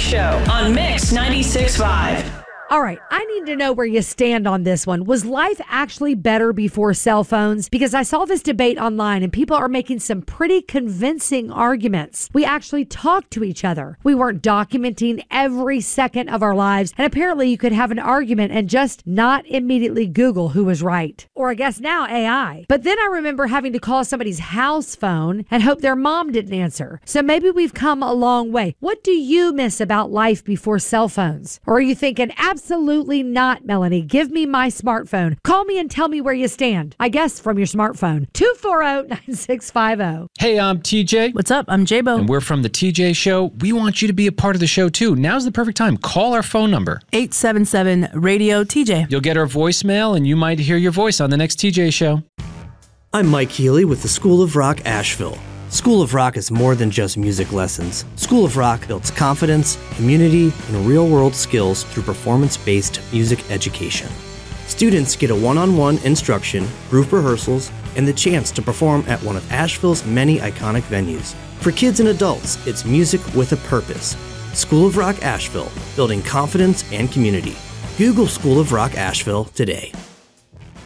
Show on Mix 96.5. All right, I need to know where you stand on this one. Was life actually better before cell phones? Because I saw this debate online and people are making some pretty convincing arguments. We actually talked to each other. We weren't documenting every second of our lives. And apparently you could have an argument and just not immediately Google who was right. Or I guess now AI. But then I remember having to call somebody's house phone and hope their mom didn't answer. So maybe we've come a long way. What do you miss about life before cell phones? Or are you thinking, absolutely not, Melanie. Give me my smartphone. Call me and tell me where you stand. I guess from your smartphone. 240-9650. Hey, I'm TJ. What's up? I'm J-Bo. And we're from The TJ Show. We want you to be a part of the show, too. Now's the perfect time. Call our phone number. 877-RADIO-TJ. You'll get our voicemail, and you might hear your voice on the next TJ Show. I'm Mike Healy with the School of Rock Asheville. School of Rock is more than just music lessons. School of Rock builds confidence, community, and real-world skills through performance-based music education. Students get a one-on-one instruction, group rehearsals, and the chance to perform at one of Asheville's many iconic venues. For kids and adults, it's music with a purpose. School of Rock Asheville, building confidence and community. Google School of Rock Asheville today.